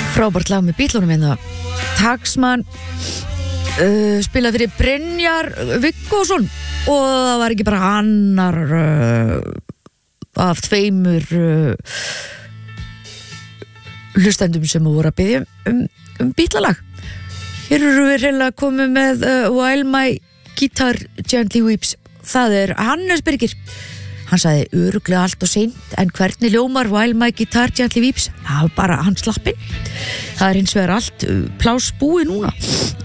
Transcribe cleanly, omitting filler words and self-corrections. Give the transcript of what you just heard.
Frábært lag með Bítlunum hérna. Taxman spilað fyrir Brynjar Viggósson og það var ekki bara annar af tveimur hlustendum sem voru að biðja um Bítlalag. Hér eru við reyna komið með While My Guitar Gently Weeps. Það Hannes Birgir. Hann sagði örugglega allt og seint, en hvernig ljómar While My Guitar Gently Weeps? Það var bara hann slappinn. Það hins vegar allt pláss búið núna.